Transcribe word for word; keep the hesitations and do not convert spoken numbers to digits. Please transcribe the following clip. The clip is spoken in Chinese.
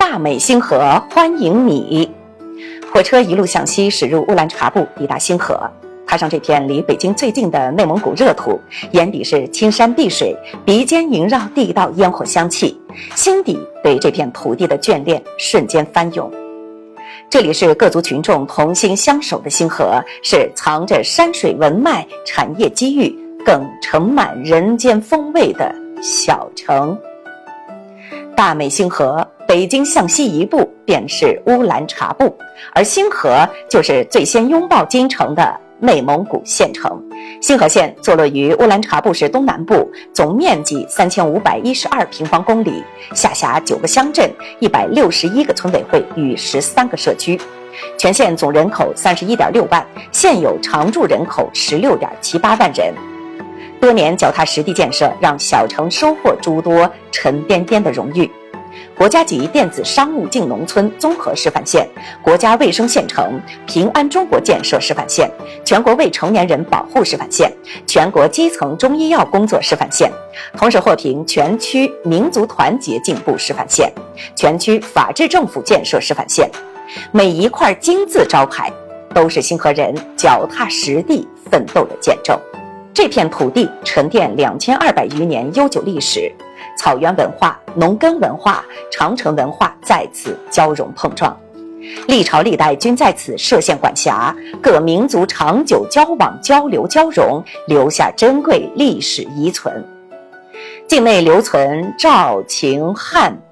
大美星河欢迎你。火车一路向西驶入乌兰察布，抵达星河。踏上这片离北京最近的内蒙古热土，眼底是青山碧水，鼻尖萦绕地道烟火香气，心底对这片土地的眷恋瞬间翻涌。这里是各族群众同心相守的星河，是藏着山水文脉、产业机遇，更盛满人间风味的小城。大美星河，北京向西一步便是乌兰察布，而星河就是最先拥抱京城的内蒙古县城。星河县坐落于乌兰察布市东南部，总面积三千五百一十二平方公里，下辖九个乡镇、一百六十一个村委会与十三个社区。全县总人口三十一点六万，现有常住人口十六点七八万人。多年脚踏实地建设，让小城收获诸多沉甸甸的荣誉。国家级电子商务进农村综合示范县，国家卫生县城，平安中国建设示范县，全国未成年人保护示范县，全国基层中医药工作示范县，同时获评全区民族团结进步示范县，全区法治政府建设示范县。每一块金字招牌，都是星河人脚踏实地奋斗的见证。这片土地沉淀两千二百余年悠久历史，草原文化、农耕文化、长城文化在此交融碰撞，历朝历代均在此设县管辖，各民族长久交往交流交融，留下珍贵历史遗存。境内留存赵、秦、汉、